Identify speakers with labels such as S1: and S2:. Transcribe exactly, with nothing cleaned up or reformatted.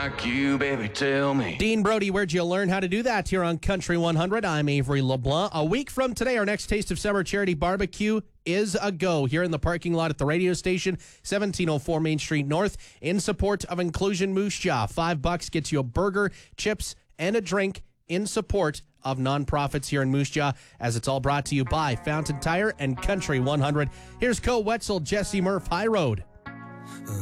S1: Like you, baby, tell me.
S2: Dean Brody, where'd you learn how to do that? Here on Country one hundred, I'm Avery LeBlanc. A week from today, our next Taste of Summer charity barbecue is a go here in the parking lot at the radio station, seventeen oh four Main Street North, in support of Inclusion Moose Jaw. Five bucks gets you a burger, chips, and a drink in support of nonprofits here in Moose Jaw, as it's all brought to you by Fountain Tire and Country one hundred. Here's Co Wetzel, Jesse Murph, High Road.